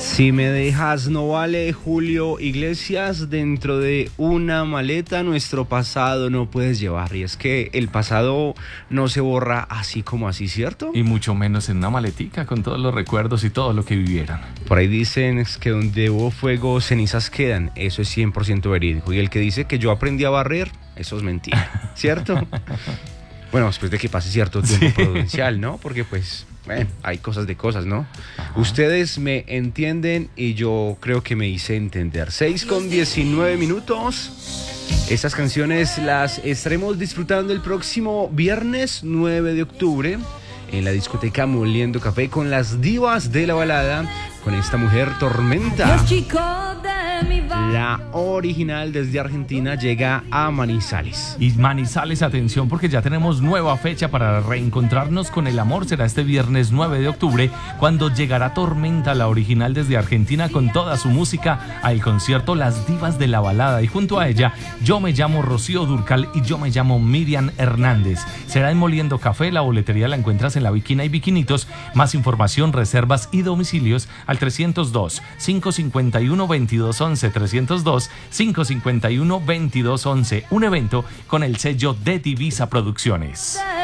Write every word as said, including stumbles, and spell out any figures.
Si me dejas no vale, Julio Iglesias. Dentro de una maleta nuestro pasado no puedes llevar. Y es que el pasado no se borra así como así, ¿cierto? Y mucho menos en una maletica con todos los recuerdos y todo lo que vivieron. Por ahí dicen es que donde hubo fuego, cenizas quedan. Eso es cien por ciento verídico. Y el que dice que yo aprendí a barrer, eso es mentira, ¿cierto? Bueno, después de que pase cierto tiempo sí. prudencial, ¿no? Porque pues... Bueno, hay cosas de cosas, ¿no? Ajá. Ustedes me entienden y yo creo que me hice entender. seis con diecinueve minutos. Estas canciones las estaremos disfrutando el próximo viernes nueve de octubre en la discoteca Moliendo Café con las divas de la balada, con esta mujer Tormenta. La original desde Argentina llega a Manizales. Y Manizales, atención, porque ya tenemos nueva fecha para reencontrarnos con el amor. Será este viernes nueve de octubre, cuando llegará Tormenta, la original desde Argentina, con toda su música al concierto Las Divas de la Balada. Y junto a ella, yo me llamo Rocío Dúrcal y yo me llamo Miriam Hernández. Será en Moliendo Café. La boletería la encuentras en La Bikina y Bikinitos. Más información, reservas y domicilios al trescientos dos, cinco cincuenta y uno, veintidós once, trescientos dos, cinco cincuenta y uno, veintidós once. Un evento con el sello de Divisa Producciones.